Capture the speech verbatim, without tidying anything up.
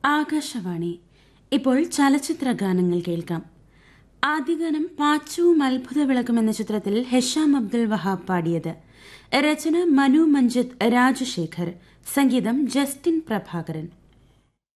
ആകാശവാണി. ഇപ്പോൾ ചലച്ചിത്ര ഗാനങ്ങൾ കേൾക്കാം. ആദ്യ ഗാനം പാച്ചുവും അത്ഭുത വിളക്കും എന്ന ചിത്രത്തിൽ ഹെഷാം അബ്ദുൽ വഹാബ് പാടിയത്. രചന മനു മഞ്ജിത് രാജശേഖർ, സംഗീതം ജസ്റ്റിൻ പ്രഭാകരൻ.